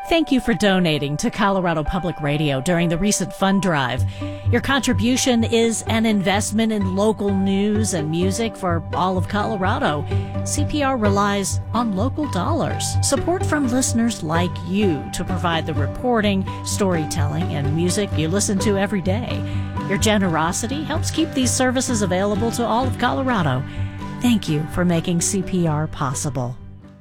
Thank you for donating to Colorado Public Radio during the recent fund drive. Your contribution is an investment in local news and music for all of Colorado. CPR relies on local dollars, support from listeners like you to provide the reporting, storytelling, and music you listen to every day. Your generosity helps keep these services available to all of Colorado. Thank you for making CPR possible.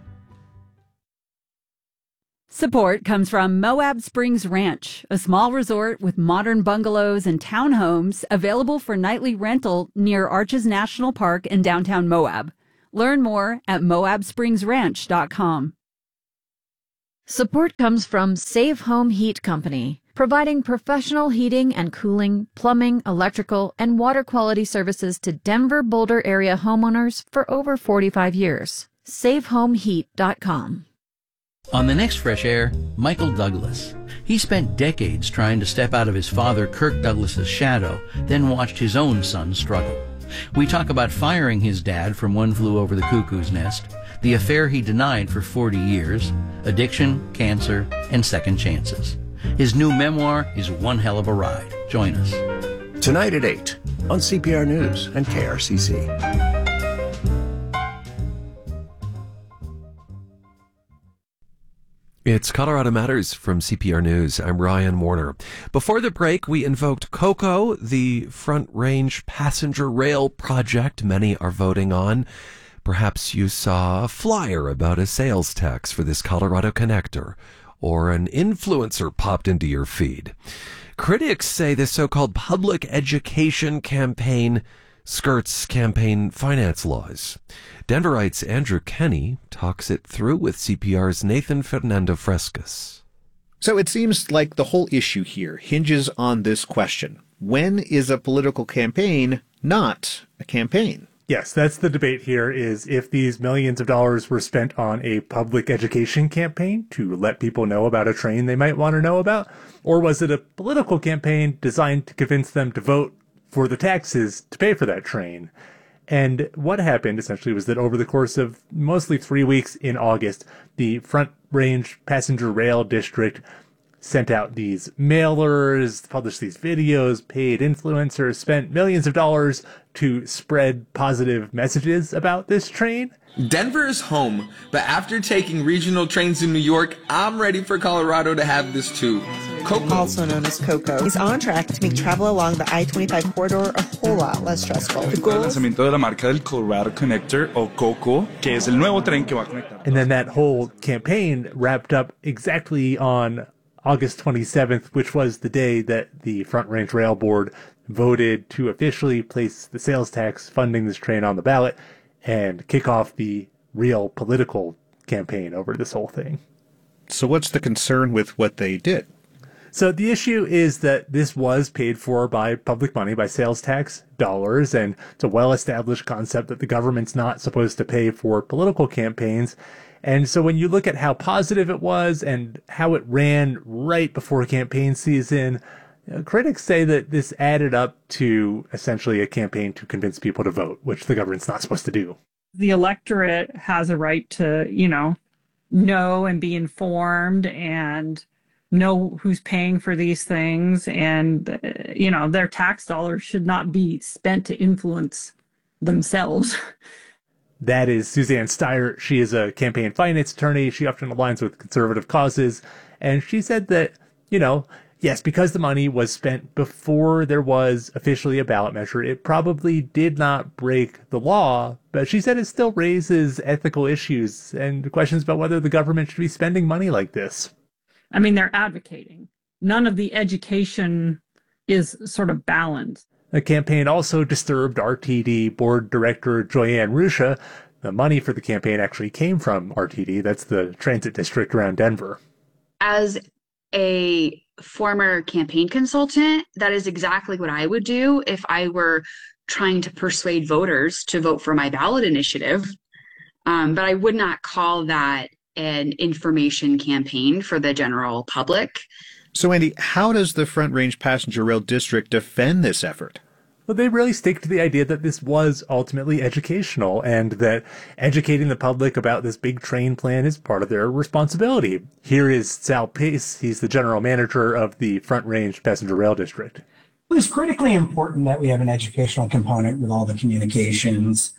Support comes from Moab Springs Ranch, a small resort with modern bungalows and townhomes available for nightly rental near Arches National Park in downtown Moab. Learn more at moabspringsranch.com. Support comes from Save Home Heat Company, providing professional heating and cooling, plumbing, electrical, and water quality services to Denver, Boulder area homeowners for over 45 years. SaveHomeHeat.com. On the next Fresh Air, Michael Douglas. He spent decades trying to step out of his father Kirk Douglas's shadow, then watched his own son struggle. We talk about firing his dad from One Flew Over the Cuckoo's Nest, the affair he denied for 40 years, addiction, cancer, and second chances. His new memoir is one hell of a ride. Join us. Tonight at 8 on CPR News and KRCC. It's Colorado Matters from CPR News. I'm Ryan Warner. Before the break, we invoked COCO, the Front Range Passenger Rail project many are voting on. Perhaps you saw a flyer about a sales tax for this Colorado connector, or an influencer popped into your feed. Critics say this so-called public education campaign skirts campaign finance laws. Denverite's Andrew Kenny talks it through with CPR's Nathan Fernando Frescas. So it seems like the whole issue here hinges on this question. When is a political campaign not a campaign? Yes, that's the debate here, is if these millions of dollars were spent on a public education campaign to let people know about a train they might want to know about, or was it a political campaign designed to convince them to vote for the taxes to pay for that train? And what happened essentially was that over the course of mostly 3 weeks in August, the Front Range Passenger Rail District sent out these mailers, published these videos, paid influencers, spent millions of dollars to spread positive messages about this train. Denver is home, but after taking regional trains in New York, I'm ready for Colorado to have this too. COCO, also known as COCO, is on track to make travel along the I-25 corridor a whole lot less stressful. El lanzamiento de la marca del Colorado Connector, o COCO, que es el nuevo tren que va a conectar. And then that whole campaign wrapped up exactly on August 27th, which was the day that the Front Range Rail Board voted to officially place the sales tax funding this train on the ballot and kick off the real political campaign over this whole thing. So what's the concern with what they did? So the issue is that this was paid for by public money, by sales tax dollars, and it's a well-established concept that the government's not supposed to pay for political campaigns. And so when you look at how positive it was and how it ran right before campaign season, critics say that this added up to essentially a campaign to convince people to vote, which the government's not supposed to do. The electorate has a right to, know and be informed and know who's paying for these things. And, their tax dollars should not be spent to influence themselves. That is Suzanne Steyer. She is a campaign finance attorney. She often aligns with conservative causes. And she said that, yes, because the money was spent before there was officially a ballot measure, it probably did not break the law. But she said it still raises ethical issues and questions about whether the government should be spending money like this. I mean, they're advocating. None of the education is sort of balanced. The campaign also disturbed RTD board director Joyanne Rusha. The money for the campaign actually came from RTD. That's the transit district around Denver. As a former campaign consultant, that is exactly what I would do if I were trying to persuade voters to vote for my ballot initiative. But I would not call that an information campaign for the general public. So, Andy, how does the Front Range Passenger Rail District defend this effort? But they really stick to the idea that this was ultimately educational and that educating the public about this big train plan is part of their responsibility. Here is Sal Pace. He's the general manager of the Front Range Passenger Rail District. It was critically important that we have an educational component with all the communications,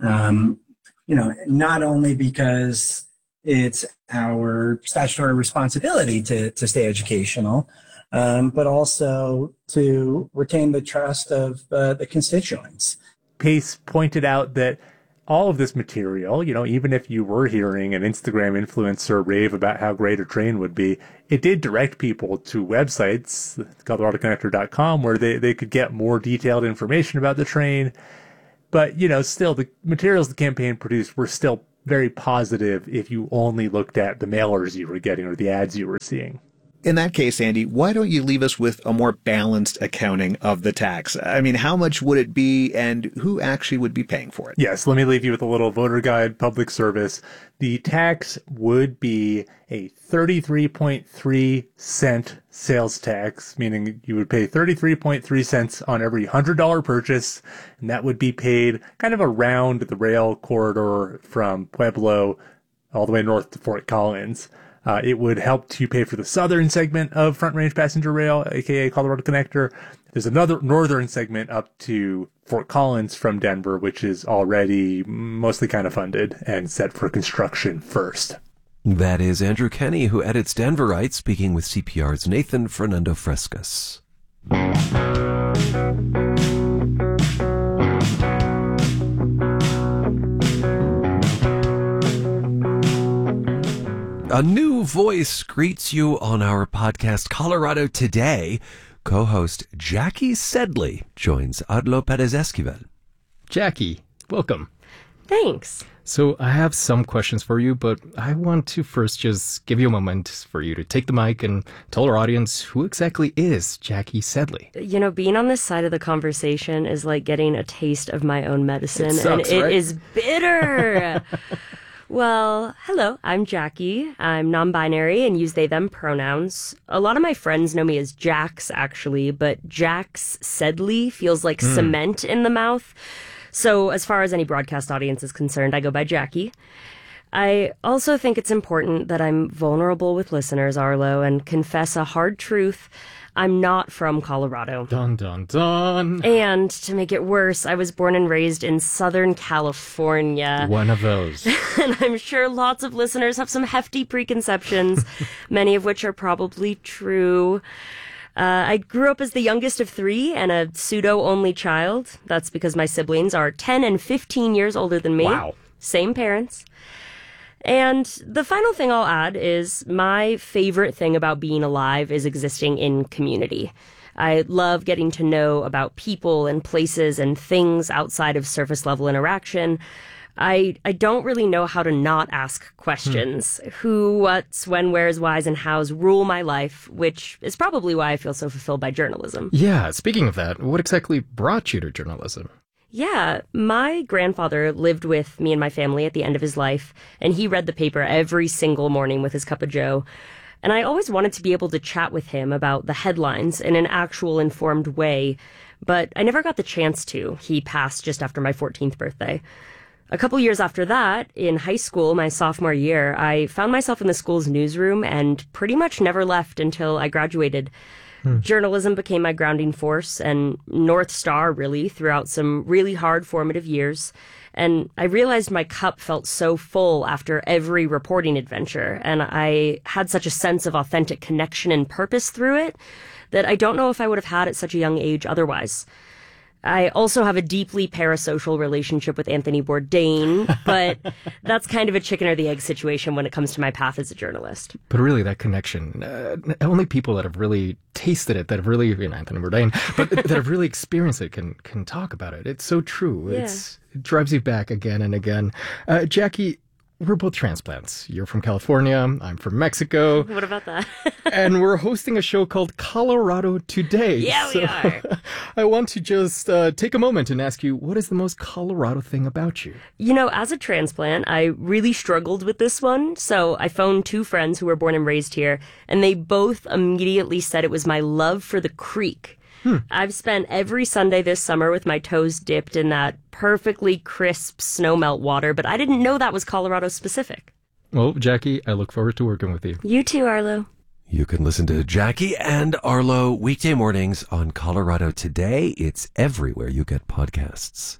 not only because it's our statutory responsibility to stay educational, but also to retain the trust of the constituents. Pace pointed out that all of this material, even if you were hearing an Instagram influencer rave about how great a train would be, it did direct people to websites, coloradoconnector.com, where they could get more detailed information about the train. But, still, the materials the campaign produced were still very positive if you only looked at the mailers you were getting or the ads you were seeing. In that case, Andy, why don't you leave us with a more balanced accounting of the tax? I mean, how much would it be and who actually would be paying for it? Yes, let me leave you with a little voter guide public service. The tax would be a 33.3 cent sales tax, meaning you would pay 33.3 cents on every $100 purchase, and that would be paid kind of around the rail corridor from Pueblo all the way north to Fort Collins. It would help to pay for the southern segment of Front Range Passenger Rail, aka Colorado Connector. There's another northern segment up to Fort Collins from Denver, which is already mostly kind of funded and set for construction first. That is Andrew Kenny, who edits Denverite, speaking with CPR's Nathan Fernando Frescas. A new voice greets you on our podcast, Colorado Today. Co-host Jackie Sedley joins Arlo Perez-Esquivel. Jackie, welcome. Thanks. So I have some questions for you, but I want to first just give you a moment for you to take the mic and tell our audience who exactly is Jackie Sedley. Being on this side of the conversation is like getting a taste of my own medicine, it sucks, and right? It is bitter. Well, hello, I'm Jackie. I'm non-binary and use they, them pronouns. A lot of my friends know me as Jax, actually, but Jax Sedley feels like cement in the mouth. So as far as any broadcast audience is concerned, I go by Jackie. I also think it's important that I'm vulnerable with listeners, Arlo, and confess a hard truth. I'm not from Colorado. Dun, dun, dun. And to make it worse, I was born and raised in Southern California. One of those. And I'm sure lots of listeners have some hefty preconceptions, many of which are probably true. I grew up as the youngest of three and a pseudo-only child. That's because my siblings are 10 and 15 years older than me. Wow. Same parents. And the final thing I'll add is my favorite thing about being alive is existing in community. I love getting to know about people and places and things outside of surface level interaction. I don't really know how to not ask questions. Who, what's, when, where's, why's, and how's rule my life, which is probably why I feel so fulfilled by journalism. Yeah, speaking of that, what exactly brought you to journalism? Yeah, my grandfather lived with me and my family at the end of his life, and he read the paper every single morning with his cup of joe. And I always wanted to be able to chat with him about the headlines in an actual informed way, but I never got the chance to. He passed just after my 14th birthday. A couple years after that, in high school, my sophomore year, I found myself in the school's newsroom and pretty much never left until I graduated. Journalism became my grounding force and North Star, really, throughout some really hard formative years. And I realized my cup felt so full after every reporting adventure, and I had such a sense of authentic connection and purpose through it that I don't know if I would have had at such a young age otherwise. I also have a deeply parasocial relationship with Anthony Bourdain, but that's kind of a chicken or the egg situation when it comes to my path as a journalist. But really, that connection, only people that have really tasted it, that have really, Anthony Bourdain, but that have really experienced it can talk about it. It's so true. Yeah. It drives you back again and again. Jackie, we're both transplants. You're from California. I'm from Mexico. What about that? And we're hosting a show called Colorado Today. Yeah, we are. I want to just take a moment and ask you, what is the most Colorado thing about you? As a transplant, I really struggled with this one. So I phoned two friends who were born and raised here, and they both immediately said it was my love for the creek. I've spent every Sunday this summer with my toes dipped in that perfectly crisp snowmelt water, but I didn't know that was Colorado specific. Well, Jackie, I look forward to working with you. You too, Arlo. You can listen to Jackie and Arlo weekday mornings on Colorado Today. It's everywhere you get podcasts.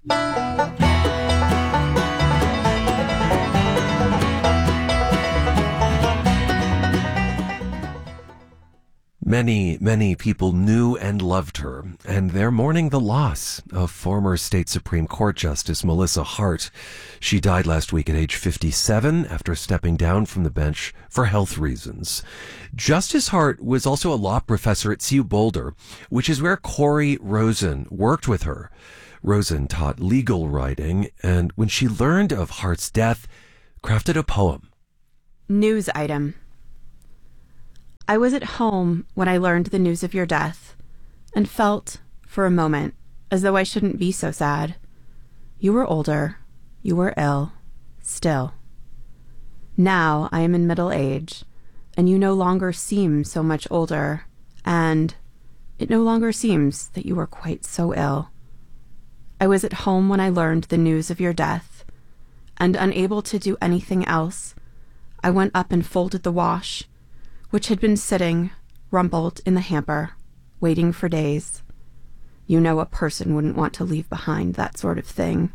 Many people knew and loved her, and they're mourning the loss of former state Supreme Court Justice Melissa Hart. She died last week at age 57 after stepping down from the bench for health reasons. Justice Hart was also a law professor at CU Boulder, which is where Corey Rosen worked with her. Rosen taught legal writing, and when she learned of Hart's death, crafted a poem. News item. I was at home when I learned the news of your death, and felt, for a moment, as though I shouldn't be so sad. You were older. You were ill. Still. Now I am in middle age, and you no longer seem so much older, and it no longer seems that you are quite so ill. I was at home when I learned the news of your death, and unable to do anything else, I went up and folded the wash, which had been sitting, rumpled in the hamper, waiting for days. You know a person wouldn't want to leave behind that sort of thing.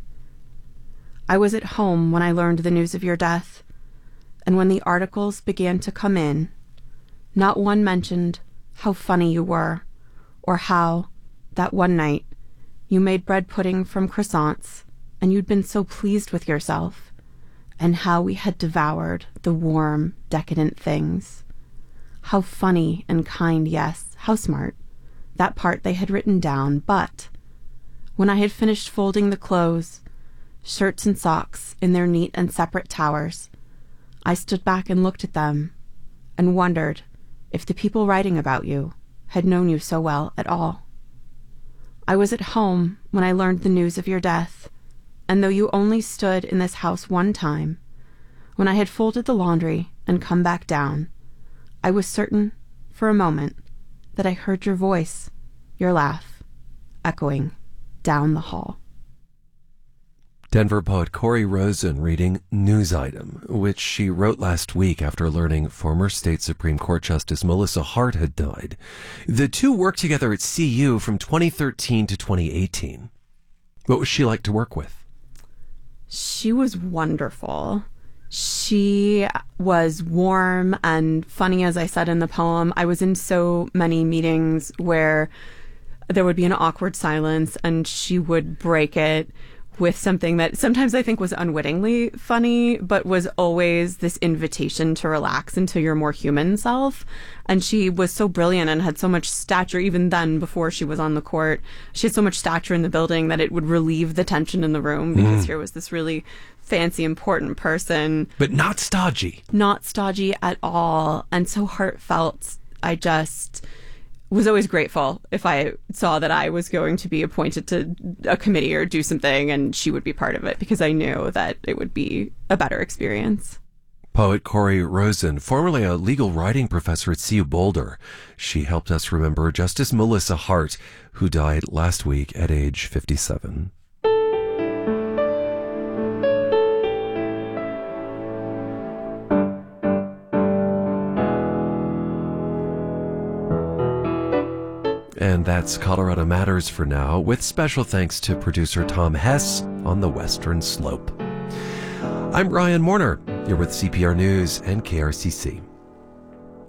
I was at home when I learned the news of your death, and when the articles began to come in, not one mentioned how funny you were, or how, that one night, you made bread pudding from croissants, and you'd been so pleased with yourself, and how we had devoured the warm, decadent things. How funny and kind, yes, how smart. That part they had written down, but when I had finished folding the clothes, shirts and socks in their neat and separate towers, I stood back and looked at them and wondered if the people writing about you had known you so well at all. I was at home when I learned the news of your death, and though you only stood in this house one time, when I had folded the laundry and come back down, I was certain, for a moment, that I heard your voice, your laugh, echoing down the hall. Denver poet Corey Rosen reading News Item, which she wrote last week after learning former state Supreme Court Justice Melissa Hart had died. The two worked together at CU from 2013 to 2018. What was she like to work with? She was wonderful. She was warm and funny, as I said in the poem. I was in so many meetings where there would be an awkward silence and she would break it with something that sometimes I think was unwittingly funny, but was always this invitation to relax into your more human self. And she was so brilliant and had so much stature, even then, before she was on the court. She had so much stature in the building that it would relieve the tension in the room, because here was this really fancy, important person. But not stodgy. Not stodgy at all. And so heartfelt. I just was always grateful if I saw that I was going to be appointed to a committee or do something and she would be part of it, because I knew that it would be a better experience. Poet Corey Rosen, formerly a legal writing professor at CU Boulder. She helped us remember Justice Melissa Hart, who died last week at age 57. And that's Colorado Matters for now, with special thanks to producer Tom Hess on the Western Slope. I'm Ryan Warner. You're with CPR News and KRCC.